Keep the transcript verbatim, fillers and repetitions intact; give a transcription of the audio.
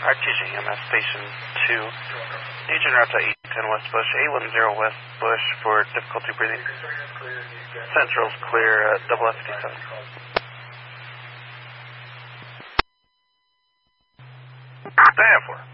R T G M S Station two, Agent Route eight ten West Bush, eight one zero West Bush for difficulty breathing. Central's clear, uh, double F fifty-seven. Stand for.